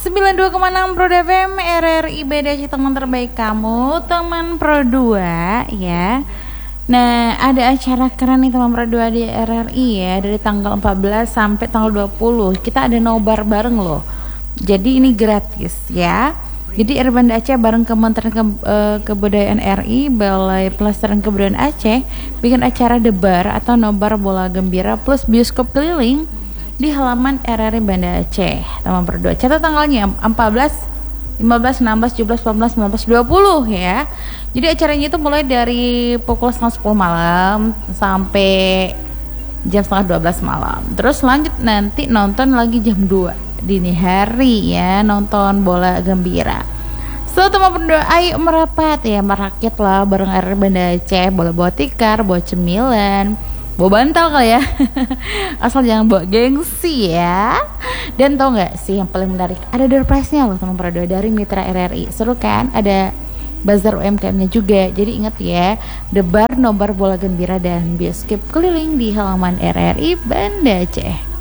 92,6 Pro FM RRI BDC, teman terbaik kamu, teman Pro 2 ya. Nah, ada acara keren nih teman Pro 2 di RRI ya, dari tanggal 14 sampai tanggal 20. Kita ada nobar bareng loh. Jadi ini gratis ya. Jadi Banda Aceh bareng Kementerian Kebudayaan RI, Balai Pelestarian Kebudayaan Aceh bikin acara debar atau nobar bola gembira plus bioskop keliling di halaman RRI Banda Aceh. Teman Pro 2, catat tanggalnya 14, 15, 16, 17, 18, 19, 20 ya. Jadi acaranya itu mulai dari pukul setengah 10 malam sampai jam setengah 12 malam. Terus lanjut nanti nonton lagi jam 2 dini hari ya, nonton bola gembira. So teman Pro 2, ayo merapat ya, merakit lah bareng RRI Banda Aceh. Boleh bawa tikar, bawa cemilan, bawa bantal kali ya. Asal jangan bawa gengsi ya. Dan tau gak sih yang paling menarik, ada door prize-nya loh teman Pro 2 dari Mitra RRI. Seru kan? Ada bazar UMKM-nya juga. Jadi ingat ya, debar, nobar bola gembira dan bioskop keliling di halaman RRI Banda Aceh.